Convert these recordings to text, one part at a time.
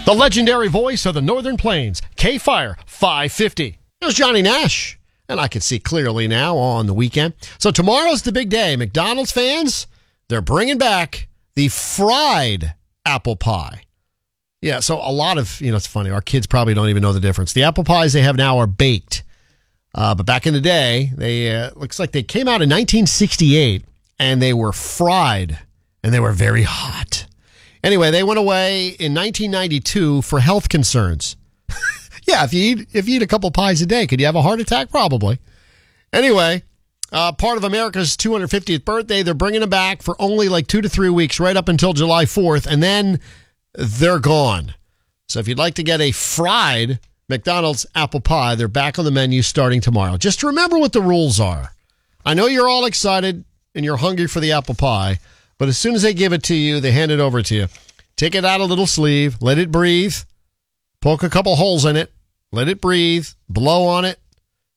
The legendary voice of the Northern Plains, K-Fire 550. There's Johnny Nash, and I can see clearly now on the weekend. So tomorrow's the big day. McDonald's fans, they're bringing back the fried apple pie. Yeah, so a lot of, it's funny, our kids probably don't even know the difference. The apple pies they have now are baked. But back in the day, they looks like they came out in 1968, and they were fried, and they were very hot. Anyway, they went away in 1992 for health concerns. Yeah, if you eat a couple pies a day, could you have a heart attack? Probably. Anyway, part of America's 250th birthday, they're bringing them back for only like 2 to 3 weeks, right up until July 4th, and then they're gone. So if you'd like to get a fried McDonald's apple pie, they're back on the menu starting tomorrow. Just remember what the rules are. I know you're all excited and you're hungry for the apple pie, but as soon as they give it to you, they hand it over to you. Take it out a little sleeve, let it breathe, poke a couple holes in it, let it breathe, blow on it,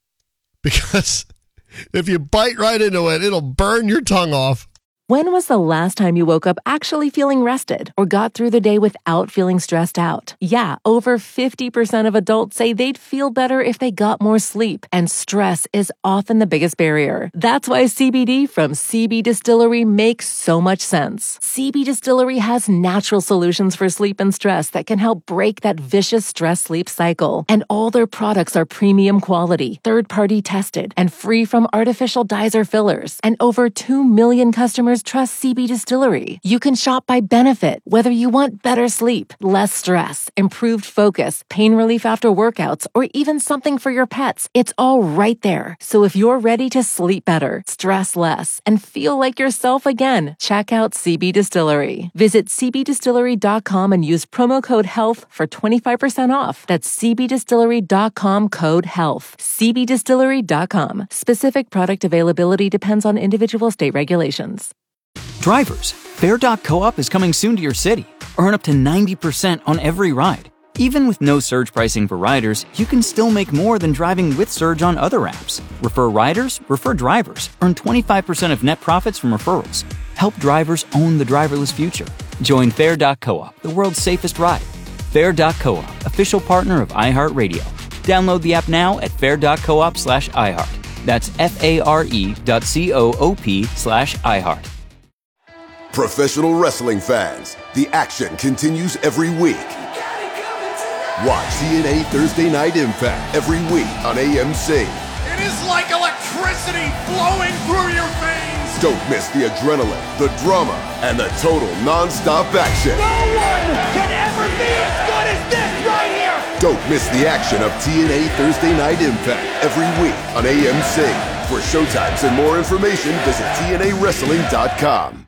because if you bite right into it, it'll burn your tongue off. When was the last time you woke up actually feeling rested or got through the day without feeling stressed out? Yeah, over 50% of adults say they'd feel better if they got more sleep, and stress is often the biggest barrier. That's why CBD from CB Distillery makes so much sense. CB Distillery has natural solutions for sleep and stress that can help break that vicious stress-sleep cycle. And all their products are premium quality, third-party tested, and free from artificial dyes or fillers. And over 2 million customers trust CB Distillery. You can shop by benefit, whether you want better sleep, less stress, improved focus, pain relief after workouts, or even something for your pets. It's all right there. So if you're ready to sleep better, stress less, and feel like yourself again, check out CB Distillery. Visit cbdistillery.com and use promo code HEALTH for 25% off. That's cbdistillery.com code HEALTH. cbdistillery.com. Specific product availability depends on individual state regulations. Drivers, Fair.coop is coming soon to your city. Earn up to 90% on every ride. Even with no surge pricing for riders, you can still make more than driving with Surge on other apps. Refer riders, refer drivers. Earn 25% of net profits from referrals. Help drivers own the driverless future. Join Fair.coop, the world's safest ride. Fair.coop, official partner of iHeartRadio. Download the app now at fair.coop/iHeart. That's FARE.coop/iHeart. Professional wrestling fans, the action continues every week. Watch TNA Thursday Night Impact every week on AMC. It is like electricity flowing through your veins. Don't miss the adrenaline, the drama, and the total non-stop action. No one can ever be as good as this right here. Don't miss the action of TNA Thursday Night Impact every week on AMC. For showtimes and more information, visit TNAWrestling.com.